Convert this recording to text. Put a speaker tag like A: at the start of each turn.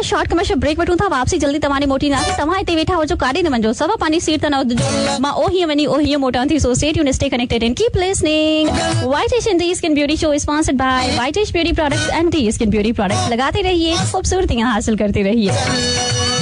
A: Short commercial break वठूं था वापसी जल्दी तव्हांजी मोटी ना तव्हां हिते वेठा हुजो काॾे न वञो सभु पंहिंजी सीट त न हुजो मां ओहीअ वञी ओहीअ मोटां थी so stay tuned stay connected and keep listening whitish and D skin beauty show is sponsored by whitish beauty products and D skin beauty products लगाते रहिए खूबसूरतियां हासिल करते रहिए।